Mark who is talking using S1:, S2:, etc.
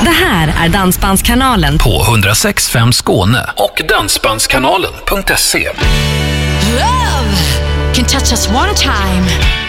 S1: Det här är Dansbandskanalen
S2: på 106.5 Skåne och dansbandskanalen.se.
S3: Love can touch us one time